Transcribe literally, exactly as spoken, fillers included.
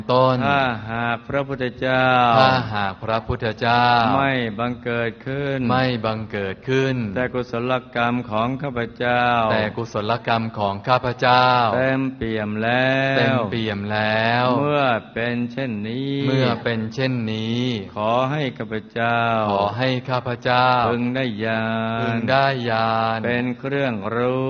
ต้นถ้าหากพระพุทธเจ้าถ้าหากพระพุทธเจ้าไม่บังเกิดขึ้นไม่บังเกิดขึ้นแต่กุศลกรรมของข้าพเจ้าแต่กุศลกรรมของข้าพเจ้าเต็มเปี่ยมแล้วเต็มเปี่ยมแล้วเมื่อเป็นเช่นนี้เมื่อเป็นเช่นนี้ขอให้ข้าพเจ้าขอให้ข้าพเจ้าพึงได้ญาณพึงได้ญาณเป็นเครื่องรู้